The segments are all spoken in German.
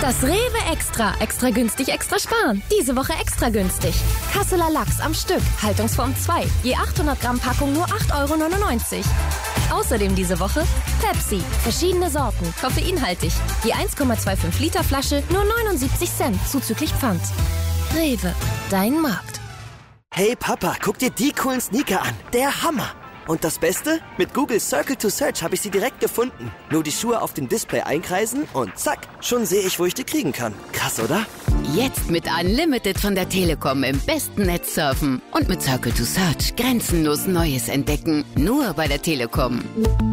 Das Rewe Extra. Extra günstig, extra sparen. Diese Woche extra günstig. Kasseler Lachs am Stück. Haltungsform 2. Je 800 Gramm Packung nur 8,99 €. Außerdem diese Woche Pepsi. Verschiedene Sorten. Koffeinhaltig. Je 1,25 Liter Flasche nur 79 Cent. Zuzüglich Pfand. Rewe. Dein Markt. Hey Papa, guck dir die coolen Sneaker an. Der Hammer. Und das Beste? Mit Google Circle to Search habe ich sie direkt gefunden. Nur die Schuhe auf dem Display einkreisen und zack, schon sehe ich, wo ich die kriegen kann. Krass, oder? Jetzt mit Unlimited von der Telekom im besten Netz surfen. Und mit Circle to Search grenzenlos Neues entdecken. Nur bei der Telekom.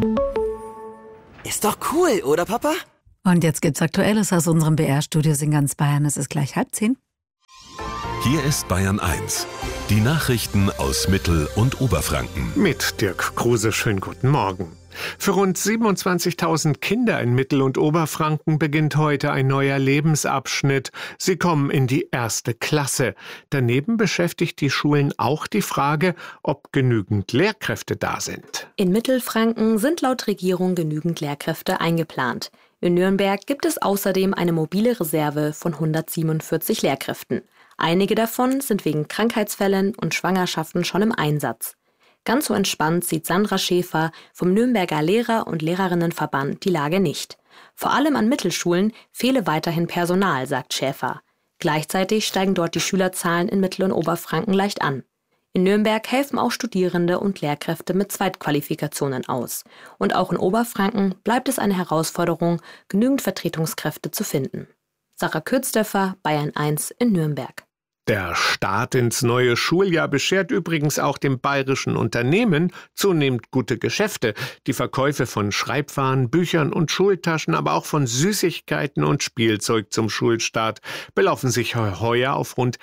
Ist doch cool, oder Papa? Und jetzt gibt's Aktuelles aus unserem BR-Studio in ganz Bayern. Es ist gleich 9:30. Hier ist Bayern 1. Die Nachrichten aus Mittel- und Oberfranken. Mit Dirk Kruse, schönen guten Morgen. Für rund 27.000 Kinder in Mittel- und Oberfranken beginnt heute ein neuer Lebensabschnitt. Sie kommen in die 1. Klasse. Daneben beschäftigt die Schulen auch die Frage, ob genügend Lehrkräfte da sind. In Mittelfranken sind laut Regierung genügend Lehrkräfte eingeplant. In Nürnberg gibt es außerdem eine mobile Reserve von 147 Lehrkräften. Einige davon sind wegen Krankheitsfällen und Schwangerschaften schon im Einsatz. Ganz so entspannt sieht Sandra Schäfer vom Nürnberger Lehrer- und Lehrerinnenverband die Lage nicht. Vor allem an Mittelschulen fehle weiterhin Personal, sagt Schäfer. Gleichzeitig steigen dort die Schülerzahlen in Mittel- und Oberfranken leicht an. In Nürnberg helfen auch Studierende und Lehrkräfte mit Zweitqualifikationen aus. Und auch in Oberfranken bleibt es eine Herausforderung, genügend Vertretungskräfte zu finden. Sarah Kürzdöffer, Bayern 1 in Nürnberg. Der Start ins neue Schuljahr beschert übrigens auch dem bayerischen Unternehmen zunehmend gute Geschäfte. Die Verkäufe von Schreibwaren, Büchern und Schultaschen, aber auch von Süßigkeiten und Spielzeug zum Schulstart belaufen sich heuer auf rund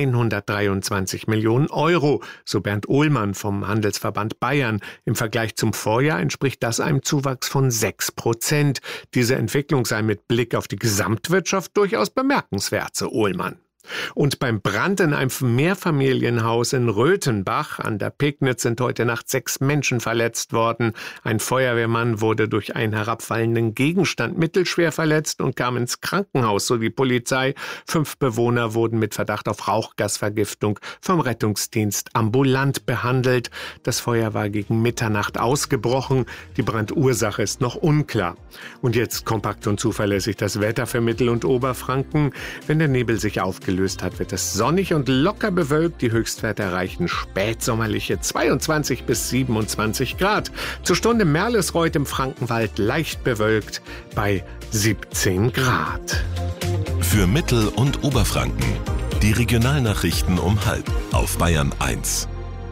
123 Millionen €, so Bernd Ohlmann vom Handelsverband Bayern. Im Vergleich zum Vorjahr entspricht das einem Zuwachs von 6%. Diese Entwicklung sei mit Blick auf die Gesamtwirtschaft durchaus bemerkenswert, so Ohlmann. Und beim Brand in einem Mehrfamilienhaus in Röthenbach an der Pegnitz sind heute Nacht 6 Menschen verletzt worden. Ein Feuerwehrmann wurde durch einen herabfallenden Gegenstand mittelschwer verletzt und kam ins Krankenhaus, so die Polizei. 5 Bewohner wurden mit Verdacht auf Rauchgasvergiftung vom Rettungsdienst ambulant behandelt. Das Feuer war gegen Mitternacht ausgebrochen. Die Brandursache ist noch unklar. Und jetzt kompakt und zuverlässig das Wetter für Mittel- und Oberfranken. Wenn der Nebel sich aufgelöst hat, wird es sonnig und locker bewölkt. Die Höchstwerte erreichen spätsommerliche 22 bis 27 Grad. Zur Stunde Merlesreuth im Frankenwald leicht bewölkt bei 17 Grad. Für Mittel- und Oberfranken. Die Regionalnachrichten um 12:30 auf Bayern 1.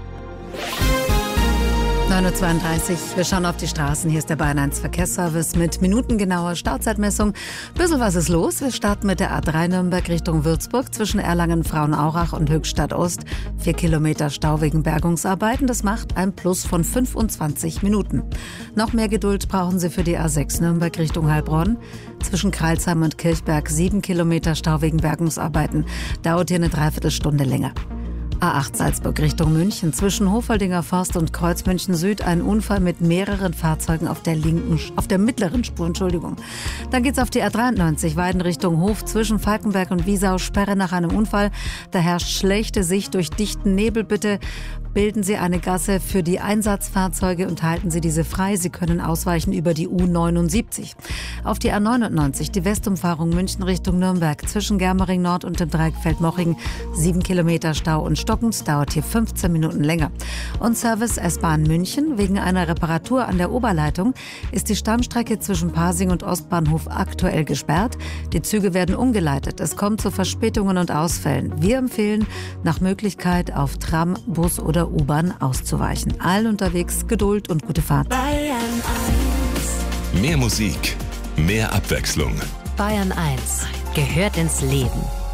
9:32 Uhr. Wir schauen auf die Straßen. Hier ist der Bayern 1 Verkehrsservice mit minutengenauer Startzeitmessung. Bisschen was ist los. Wir starten mit der A3 Nürnberg Richtung Würzburg zwischen Erlangen, Frauenaurach und Höchstadt Ost. 4 Kilometer Stau wegen Bergungsarbeiten. Das macht ein Plus von 25 Minuten. Noch mehr Geduld brauchen Sie für die A6 Nürnberg Richtung Heilbronn. Zwischen Kreilsheim und Kirchberg 7 Kilometer Stau wegen Bergungsarbeiten. Dauert hier eine Dreiviertelstunde länger. A8 Salzburg Richtung München. Zwischen Hofoldinger Forst und Kreuz München Süd ein Unfall mit mehreren Fahrzeugen auf der mittleren Spur. Dann geht's auf die A93 Weiden Richtung Hof. Zwischen Falkenberg und Wiesau Sperre nach einem Unfall. Da herrscht schlechte Sicht durch dichten Nebel. Bitte bilden Sie eine Gasse für die Einsatzfahrzeuge und halten Sie diese frei. Sie können ausweichen über die U79. Auf die A99 die Westumfahrung München Richtung Nürnberg. Zwischen Germering Nord und dem Dreieck Feldmoching 7 Kilometer Stau und stockend, dauert hier 15 Minuten länger. Und Service S-Bahn München. Wegen einer Reparatur an der Oberleitung ist die Stammstrecke zwischen Pasing und Ostbahnhof aktuell gesperrt. Die Züge werden umgeleitet. Es kommt zu Verspätungen und Ausfällen. Wir empfehlen, nach Möglichkeit auf Tram, Bus oder U-Bahn auszuweichen. Allen unterwegs Geduld und gute Fahrt. Bayern 1. Mehr Musik, mehr Abwechslung. Bayern 1 gehört ins Leben.